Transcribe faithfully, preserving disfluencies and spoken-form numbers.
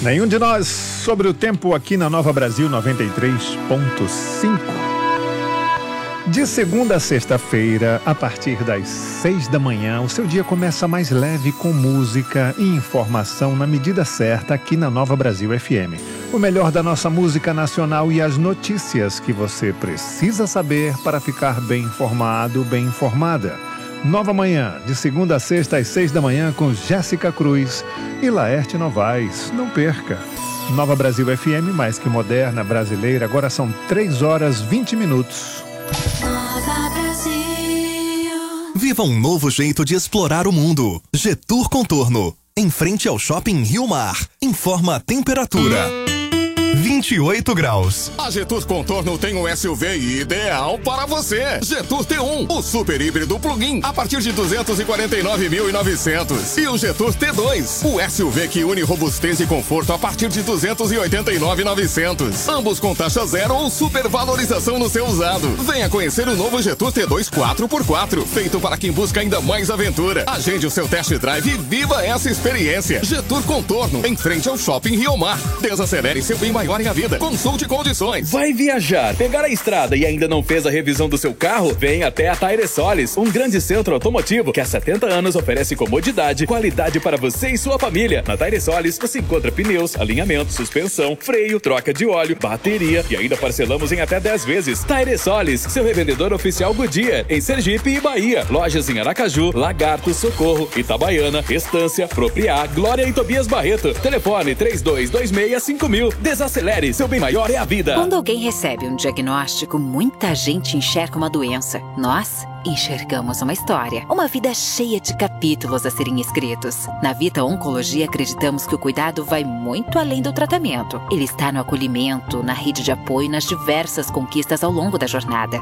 Nenhum de nós sobre o tempo aqui na Nova Brasil noventa e três ponto cinco. De segunda a sexta-feira, a partir das seis da manhã, o seu dia começa mais leve com música e informação na medida certa aqui na Nova Brasil F M. O melhor da nossa música nacional e as notícias que você precisa saber para ficar bem informado, bem informada. Nova Manhã, de segunda a sexta às seis da manhã, com Jéssica Cruz e Laerte Novaes. Não perca. Nova Brasil F M, mais que moderna, brasileira. Agora são três horas e vinte minutos. Nova Brasil. Viva um novo jeito de explorar o mundo. Getur Contorno, em frente ao Shopping Rio Mar. Informa a temperatura. vinte e oito graus. A Getur Contorno tem um S U V ideal para você. Getur T um, o super híbrido plug-in, a partir de duzentos e quarenta e nove mil e novecentos. E o Getur T dois, o S U V que une robustez e conforto a partir de duzentos e oitenta e nove mil e novecentos. Ambos com taxa zero ou supervalorização no seu usado. Venha conhecer o novo Getur T dois quatro por quatro, feito para quem busca ainda mais aventura. Agende o seu test drive e viva essa experiência. Getur Contorno, em frente ao Shopping Rio Mar. Desacelere seu bem maior em a vida. Consulte condições. Vai viajar, pegar a estrada e ainda não fez a revisão do seu carro? Vem até a Tire Solis, um grande centro automotivo que há setenta anos oferece comodidade e qualidade para você e sua família. Na Tire Solis você encontra pneus, alinhamento, suspensão, freio, troca de óleo, bateria e ainda parcelamos em até dez vezes. Tire Solis, seu revendedor oficial Goodyear, em Sergipe e Bahia. Lojas em Aracaju, Lagarto, Socorro, Itabaiana, Estância, Propriá, Glória e Tobias Barreto. Telefone três dois dois seis cinco mil. Desacelere, seu bem maior é a vida. Quando alguém recebe um diagnóstico, muita gente enxerga uma doença. Nós enxergamos uma história, uma vida cheia de capítulos a serem escritos. Na Vita Oncologia, acreditamos que o cuidado vai muito além do tratamento. Ele está no acolhimento, na rede de apoio e nas diversas conquistas ao longo da jornada.